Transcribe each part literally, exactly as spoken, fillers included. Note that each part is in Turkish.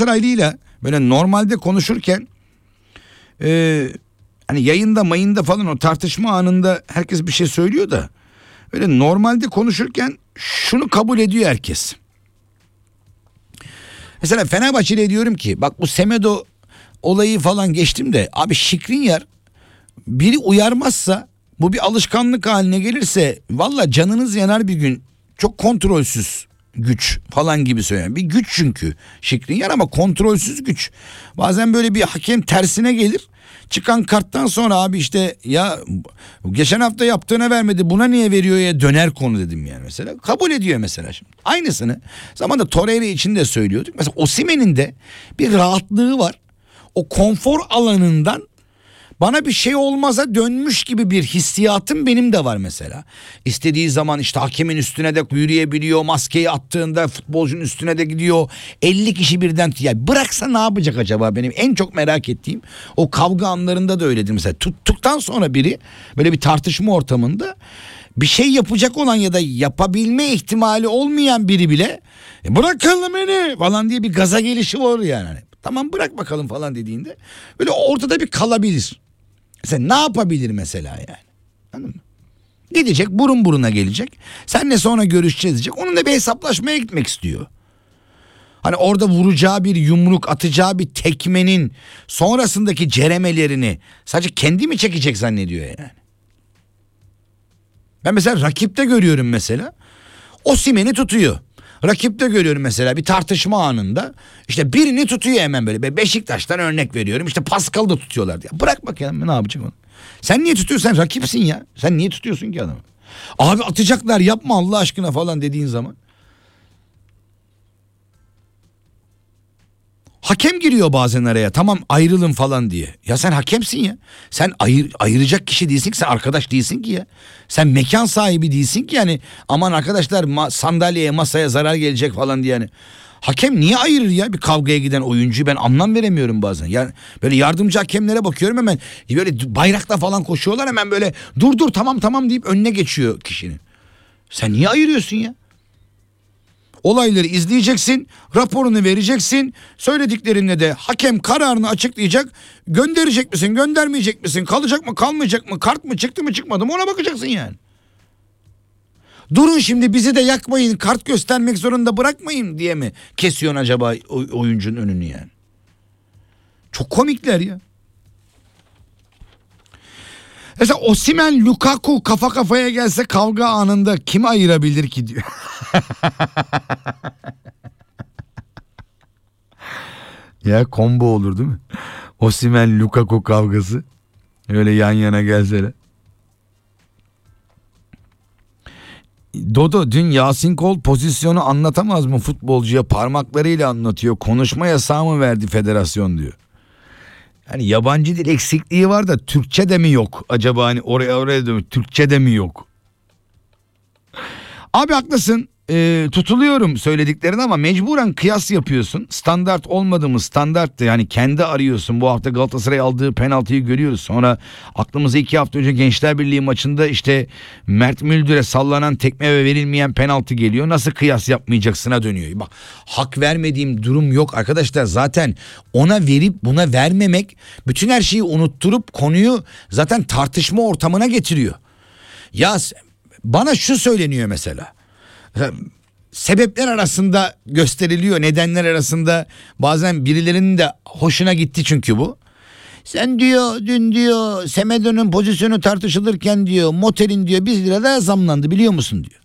Galatasaraylıyla böyle normalde konuşurken e, hani yayında mayında falan o tartışma anında herkes bir şey söylüyor da böyle normalde konuşurken şunu kabul ediyor herkes. Mesela Fenerbahçe'yle diyorum ki bak bu Semedo olayı falan geçtim de abi Skriniar biri uyarmazsa bu bir alışkanlık haline gelirse valla canınız yanar bir gün. Çok kontrolsüz güç falan gibi söylüyorum. Bir güç çünkü Skriniar ama kontrolsüz güç. Bazen böyle bir hakem tersine gelir. Çıkan karttan sonra abi işte ya geçen hafta yaptığına vermedi buna niye veriyor ya döner konu dedim yani mesela. Kabul ediyor mesela şimdi. Aynısını zamanında Torreira için de söylüyorduk. Mesela Osimhen'in de bir rahatlığı var. O konfor alanından bana bir şey olmaza dönmüş gibi bir hissiyatım benim de var mesela. İstediği zaman işte hakemin üstüne de yürüyebiliyor. Maskeyi attığında futbolcunun üstüne de gidiyor. elli kişi birden ya bıraksa ne yapacak acaba benim en çok merak ettiğim o kavga anlarında da öyledir mesela. Tuttuktan sonra biri böyle bir tartışma ortamında bir şey yapacak olan ya da yapabilme ihtimali olmayan biri bile e bırakalım beni falan diye bir gaza gelişi var yani. Hani, tamam bırak bakalım falan dediğinde böyle ortada bir kalabilir. Sen ne yapabilir mesela yani? Anladın mı? Gidecek burun buruna gelecek. Seninle sonra görüşeceğiz diyecek. Onun da bir hesaplaşmaya gitmek istiyor. Hani orada vuracağı bir yumruk, atacağı bir tekmenin sonrasındaki ceremelerini sadece kendi mi çekecek zannediyor yani? Ben mesela rakipte görüyorum mesela. Osimhen'i tutuyor. Rakipte görüyorum mesela bir tartışma anında işte birini tutuyor hemen böyle. Beşiktaş'tan örnek veriyorum işte Pascal'ı da tutuyorlar diye. Bırak bakalım ne yapacak onu. Sen niye tutuyorsun, sen rakipsin ya. Sen niye tutuyorsun ki adamı? Abi atacaklar yapma Allah aşkına falan dediğin zaman. Hakem giriyor bazen araya tamam ayrılın falan diye. Ya sen hakemsin ya. Sen ayır, ayıracak kişi değilsin ki sen arkadaş değilsin ki ya. Sen mekan sahibi değilsin ki yani. Aman arkadaşlar ma- sandalyeye masaya zarar gelecek falan diye yani. Hakem niye ayırır ya bir kavgaya giden oyuncuyu ben anlam veremiyorum bazen. Yani böyle yardımcı hakemlere bakıyorum hemen böyle bayrakla falan koşuyorlar hemen böyle dur dur tamam tamam deyip önüne geçiyor kişinin. Sen niye ayırıyorsun ya? Olayları izleyeceksin, raporunu vereceksin, söylediklerinde de hakem kararını açıklayacak, gönderecek misin, göndermeyecek misin, kalacak mı, kalmayacak mı, kart mı çıktı mı, çıkmadı mı ona bakacaksın yani. Durun şimdi bizi de yakmayın, kart göstermek zorunda bırakmayın diye mi kesiyorsun acaba oyuncunun önünü yani? Çok komikler ya. Mesela Osimhen Lukaku kafa kafaya gelse kavga anında kimi ayırabilir ki diyor. Ya combo olur değil mi? Osimhen Lukaku kavgası. Öyle yan yana gelseler. Dodo dün Yasin Kol pozisyonu anlatamaz mı futbolcuya parmaklarıyla anlatıyor. Konuşma yasağı mı verdi federasyon diyor. Hani yabancı dil eksikliği var da Türkçe de mi yok acaba hani oraya oraya da Türkçe de mi yok? Abi haklısın ee, tutuluyorum söylediklerini ama mecburen kıyas yapıyorsun. Standart olmadı mı standarttı yani kendi arıyorsun. Bu hafta Galatasaray aldığı penaltıyı görüyoruz. Sonra aklımıza iki hafta önce Gençler Birliği maçında işte Mert Müldür'e sallanan tekme ve verilmeyen penaltı geliyor. Nasıl kıyas yapmayacaksına dönüyor. Bak hak vermediğim durum yok arkadaşlar. Zaten ona verip buna vermemek bütün her şeyi unutturup konuyu zaten tartışma ortamına getiriyor. Ya bana şu söyleniyor mesela. Sebepler arasında gösteriliyor, nedenler arasında bazen birilerinin de hoşuna gitti çünkü bu. Sen diyor dün diyor Semedo'nun pozisyonu tartışılırken diyor motelin diyor bir lira daha zamlandı biliyor musun diyor.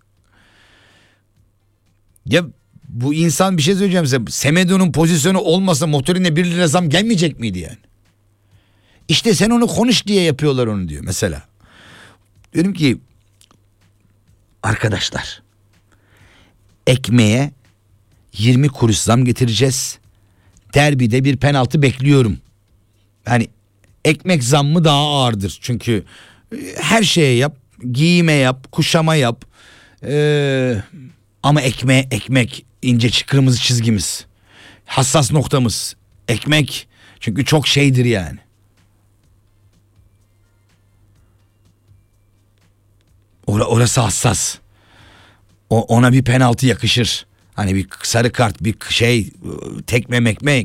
Ya bu insan bir şey söyleyeceğim size. Semedo'nun pozisyonu olmasa motorine bir lira zam gelmeyecek miydi yani? İşte sen onu konuş diye yapıyorlar onu diyor mesela. Diyorum ki arkadaşlar ekmeğe yirmi kuruş zam getireceğiz. Derbide bir penaltı bekliyorum. Yani ekmek zammı daha ağırdır. Çünkü her şeye yap, giyime yap, kuşama yap. Ee, ama ekmeğe ekmek ince kırmızı çizgimiz. Hassas noktamız. Ekmek çünkü çok şeydir yani. Or- orası hassas. O, ona bir penaltı yakışır. Hani bir sarı kart, bir şey, tekme mekme